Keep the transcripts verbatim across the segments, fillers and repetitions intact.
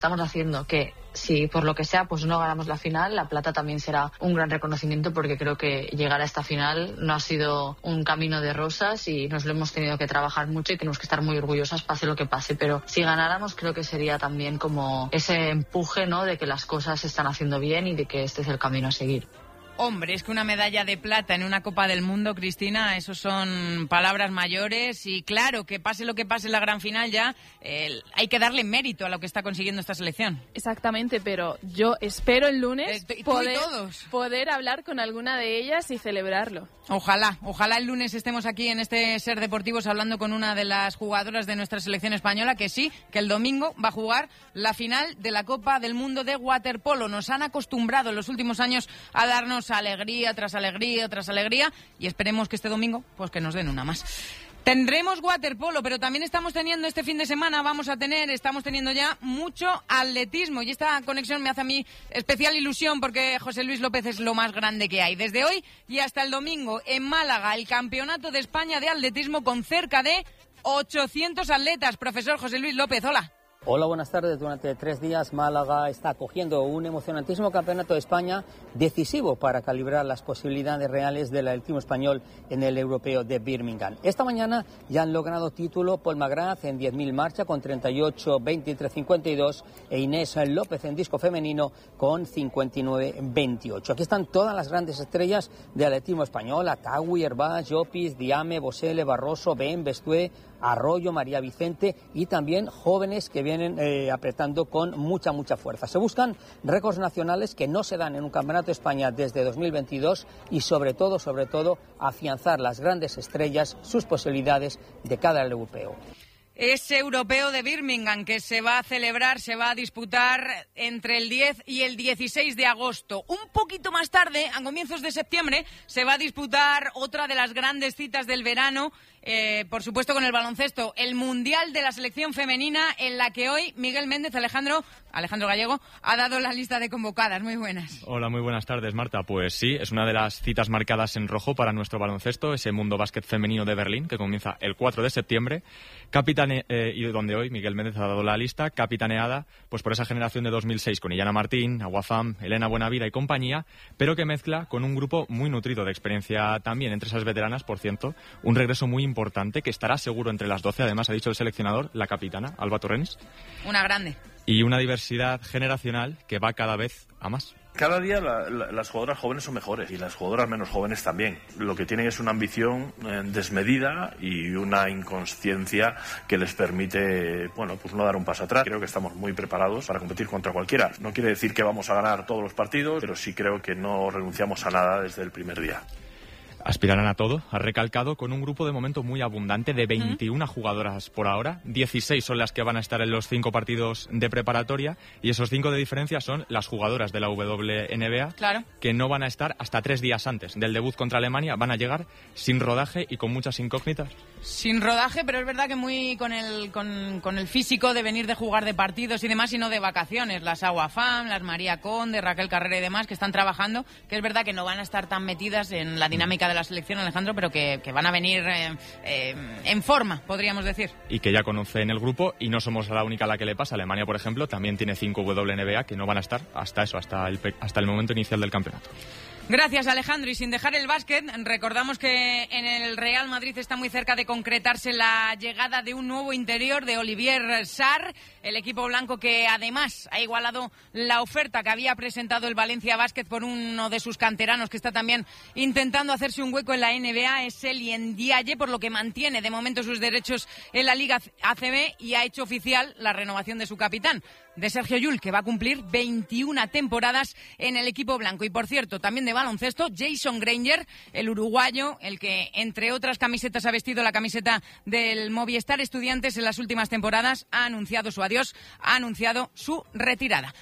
estamos haciendo, que si por lo que sea pues no ganamos la final, la plata también será un gran reconocimiento, porque creo que llegar a esta final no ha sido un camino de rosas y nos lo hemos tenido que trabajar mucho y tenemos que estar muy orgullosas pase lo que pase, pero si ganáramos creo que sería también como ese empuje, ¿no?, de que las cosas se están haciendo bien y de que este es el camino a seguir. Hombre, es que una medalla de plata en una Copa del Mundo, Cristina, eso son palabras mayores y claro, que pase lo que pase en la gran final ya, eh, hay que darle mérito a lo que está consiguiendo esta selección. Exactamente, pero yo espero el lunes eh, poder, todos. poder hablar con alguna de ellas y celebrarlo. Ojalá, ojalá el lunes estemos aquí en este Ser Deportivos hablando con una de las jugadoras de nuestra selección española, que sí, que el domingo va a jugar la final de la Copa del Mundo de waterpolo. Nos han acostumbrado en los últimos años a darnos alegría tras alegría tras alegría y esperemos que este domingo pues que nos den una más. Tendremos waterpolo, pero también estamos teniendo este fin de semana, vamos a tener, estamos teniendo ya mucho atletismo y esta conexión me hace a mí especial ilusión porque José Luis López es lo más grande que hay. Desde hoy y hasta el domingo en Málaga, el Campeonato de España de Atletismo con cerca de ochocientos atletas. Profesor José Luis López, hola. Hola, buenas tardes. Durante tres días Málaga está acogiendo un emocionantísimo campeonato de España decisivo para calibrar las posibilidades reales del atletismo español en el europeo de Birmingham. Esta mañana ya han logrado título Paul McGrath en diez mil marcha con treinta y ocho veintitrés cincuenta y dos e Inés López en disco femenino con cincuenta y nueve veintiocho. Aquí están todas las grandes estrellas del atletismo español: Atawi, Herbaz, Llopis, Diame, Bosele, Barroso, Ben, Bestué, Arroyo, María Vicente y también jóvenes que vienen eh, apretando con mucha, mucha fuerza. Se buscan récords nacionales que no se dan en un Campeonato de España desde dos mil veintidós y sobre todo, sobre todo, afianzar las grandes estrellas, sus posibilidades de cada europeo. Ese europeo de Birmingham que se va a celebrar, se va a disputar entre el diez y el dieciséis de agosto. Un poquito más tarde, a comienzos de septiembre, se va a disputar otra de las grandes citas del verano, eh, por supuesto con el baloncesto, el Mundial de la Selección Femenina, en la que hoy Miguel Méndez, Alejandro, Alejandro Gallego, ha dado la lista de convocadas. Muy buenas. Hola, muy buenas tardes, Marta. Pues sí, es una de las citas marcadas en rojo para nuestro baloncesto, ese Mundo Básquet Femenino de Berlín, que comienza el cuatro de septiembre. Capitane, eh, y donde hoy Miguel Méndez ha dado la lista, capitaneada pues por esa generación de dos mil seis con Illana Martín, Aguafam, Elena Buenavida y compañía, pero que mezcla con un grupo muy nutrido de experiencia también entre esas veteranas, por cierto, un regreso muy importante que estará seguro entre las doce, además ha dicho el seleccionador, la capitana, Alba Torrenis. Una grande. Y una diversidad generacional que va cada vez a más. Cada día la, la, las jugadoras jóvenes son mejores y las jugadoras menos jóvenes también. Lo que tienen es una ambición eh, desmedida y una inconsciencia que les permite, bueno, pues no dar un paso atrás. Creo que estamos muy preparados para competir contra cualquiera. No quiere decir que vamos a ganar todos los partidos, pero sí creo que no renunciamos a nada desde el primer día. Aspirarán a todo, ha recalcado, con un grupo de momento muy abundante de veintiuna jugadoras por ahora. dieciséis son las que van a estar en los cinco partidos de preparatoria y esos cinco de diferencia son las jugadoras de la W N B A, claro, que no van a estar hasta tres días antes del debut contra Alemania. Van a llegar sin rodaje y con muchas incógnitas. Sin rodaje, pero es verdad que muy con el con, con el físico de venir de jugar de partidos y demás y no de vacaciones. Las Aguafam, las María Conde, Raquel Carrera y demás que están trabajando, que es verdad que no van a estar tan metidas en la dinámica de la selección, Alejandro, pero que, que van a venir eh, eh, en forma, podríamos decir. Y que ya conocen el grupo y no somos la única a la que le pasa. Alemania, por ejemplo, también tiene cinco W N B A que no van a estar hasta eso, hasta el, hasta el momento inicial del campeonato. Gracias, Alejandro. Y sin dejar el básquet, recordamos que en el Real Madrid está muy cerca de concretarse la llegada de un nuevo interior de Olivier Sarr, el equipo blanco que además ha igualado la oferta que había presentado el Valencia Basket por uno de sus canteranos que está también intentando hacerse un hueco en la N B A, es Eli Ndiaye, por lo que mantiene de momento sus derechos en la Liga A C B y ha hecho oficial la renovación de su capitán, de Sergio Llull, que va a cumplir veintiuna temporadas en el equipo blanco. Y por cierto, también de baloncesto, Jason Granger, el uruguayo, el que entre otras camisetas ha vestido la camiseta del Movistar Estudiantes en las últimas temporadas, ha anunciado su adiós, ha anunciado su retirada.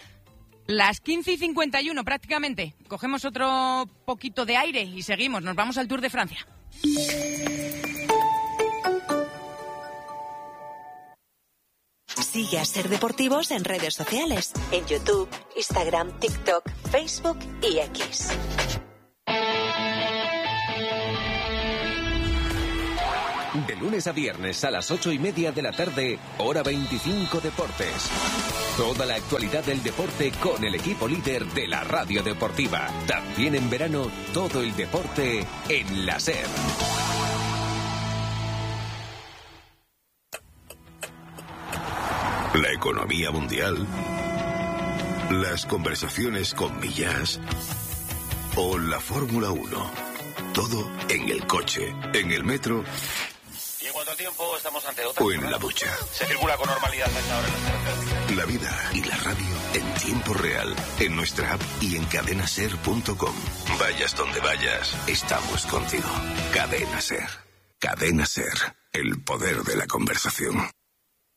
Las quince y cincuenta y uno prácticamente. Cogemos otro poquito de aire y seguimos. Nos vamos al Tour de Francia. Sigue a Ser Deportivos en redes sociales, en YouTube, Instagram, TikTok, Facebook y X. Del lunes a viernes a las ocho y media de la tarde, Hora veinticinco Deportes. Toda la actualidad del deporte con el equipo líder de la radio deportiva. También en verano, todo el deporte en la SER. La economía mundial, las conversaciones con Millás o la Fórmula uno. Todo en el coche, en el metro. Y en cuanto al tiempo, estamos ante otra. O en la ducha. Se circula con normalidad a esta hora en las carreteras. La vida y la radio en tiempo real, en nuestra app y en cadena ser punto com. Vayas donde vayas, estamos contigo. Cadena Ser. Cadena Ser. El poder de la conversación.